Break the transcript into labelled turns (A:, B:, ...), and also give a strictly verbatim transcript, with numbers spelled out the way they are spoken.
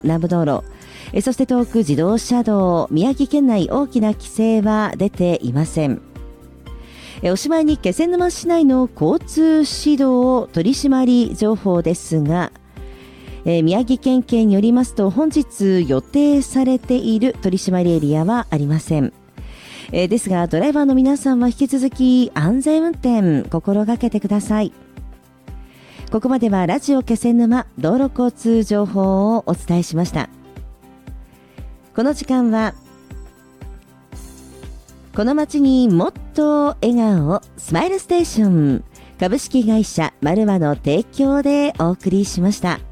A: 南部道路、えそして東北自動車道、宮城県内大きな規制は出ていません。えおしまいに気仙沼市内の交通指導取締り情報ですが、えー、宮城県警によりますと本日予定されている取締りエリアはありません。えー、ですがドライバーの皆さんは引き続き安全運転心がけてください。ここまではラジオ気仙沼道路交通情報をお伝えしました。この時間はこの街にもっと笑顔をスマイルステーション株式会社マルワの提供でお送りしました。